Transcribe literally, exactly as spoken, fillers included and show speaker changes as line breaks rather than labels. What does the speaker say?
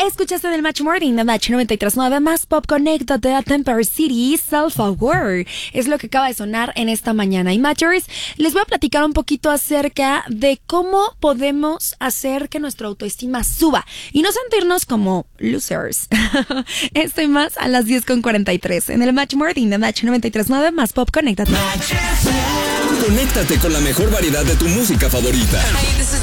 Escuchaste del Match Morning de Match noventa y tres punto nueve más Pop. Conéctate a Temper City, Self-Aware. Es lo que acaba de sonar en esta mañana. Y Matchers, les voy a platicar un poquito acerca de cómo podemos hacer que nuestra autoestima suba y no sentirnos como losers. Estoy más a las diez con cuarenta y tres en el Match Morning de Match noventa y tres punto nueve más Pop. Conéctate.
Conéctate con la mejor variedad de tu música favorita.